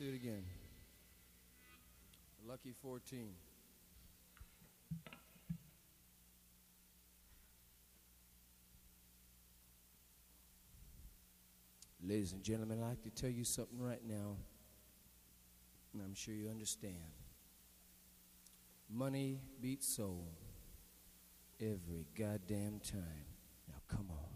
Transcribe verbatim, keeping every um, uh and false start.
do it again. Lucky fourteen. Ladies and gentlemen, I'd like to tell you something right now, and I'm sure you understand. Money beats soul every goddamn time. Now come on.